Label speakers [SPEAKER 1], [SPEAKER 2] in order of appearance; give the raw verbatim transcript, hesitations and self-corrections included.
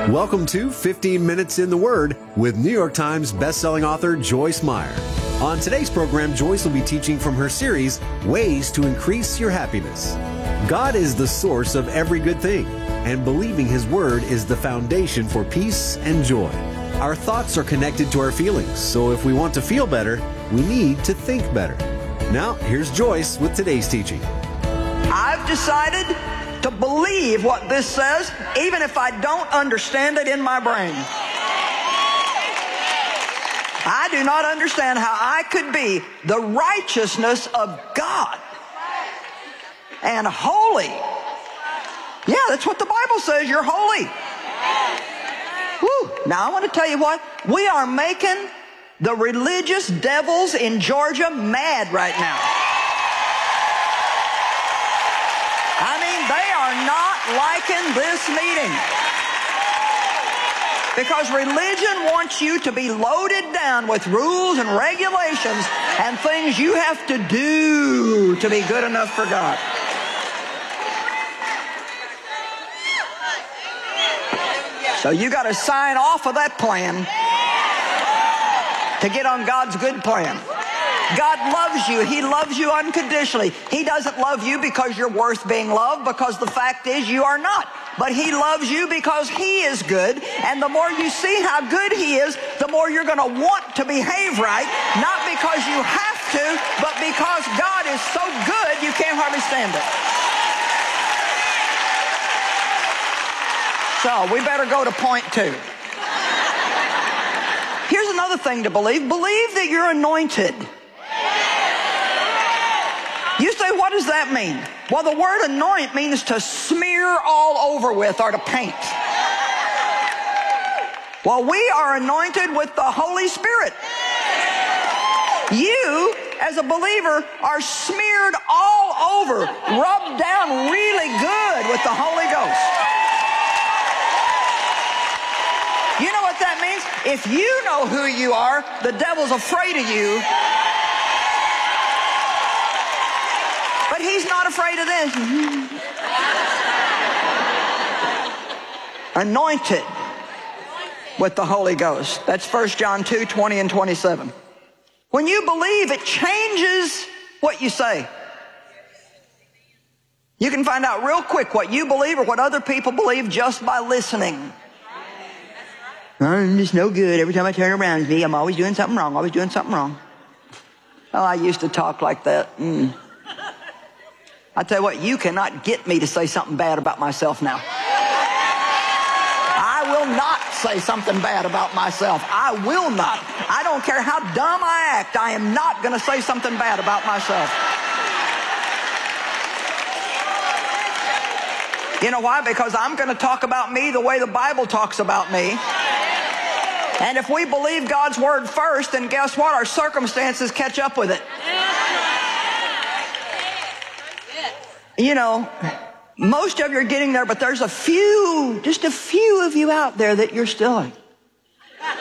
[SPEAKER 1] Welcome to fifteen minutes in the Word with New York Times bestselling author Joyce Meyer. On today's program, Joyce will be teaching from her series, Ways to Increase Your Happiness. God is the source of every good thing, and believing His Word is the foundation for peace and joy. Our thoughts are connected to our feelings, so if we want to feel better, we need to think better. Now, here's Joyce with today's teaching.
[SPEAKER 2] I've decided to believe what this says, even if I don't understand it in my brain. I do not understand how I could be the righteousness of God and holy. Yeah, that's what the Bible says. You're holy. Whew. Now, I want to tell you what. We are making the religious devils in Georgia mad right now. I mean, they are not liking this meeting. Because religion wants you to be loaded down with rules and regulations and things you have to do to be good enough for God. So you got to sign off of that plan to get on God's good plan. God loves you. He loves you unconditionally. He doesn't love you because you're worth being loved, because the fact is you are not. But He loves you because He is good, and the more you see how good He is, the more you're going to want to behave right, not because you have to, but because God is so good you can't hardly stand it. So we better go to point two. Here's another thing to believe. Believe that you're anointed. You say, what does that mean? Well, the word anoint means to smear all over with or to paint. Well, we are anointed with the Holy Spirit. You, as a believer, are smeared all over, rubbed down really good with the Holy Ghost. You know what that means? If you know who you are, the devil's afraid of you. But he's not afraid of this. Anointed with the Holy Ghost. That's First John two, twenty and twenty-seven. When you believe, it changes what you say. You can find out real quick what you believe or what other people believe just by listening. I'm just no good. Every time I turn around to me, I'm always doing something wrong, always doing something wrong. Oh, I used to talk like that. Mm. I tell you what, you cannot get me to say something bad about myself now. I will not say something bad about myself. I will not. I don't care how dumb I act. I am not going to say something bad about myself. You know why? Because I'm going to talk about me the way the Bible talks about me. And if we believe God's word first, then guess what? Our circumstances catch up with it. You know, most of you are getting there, but there's a few, just a few of you out there that you're still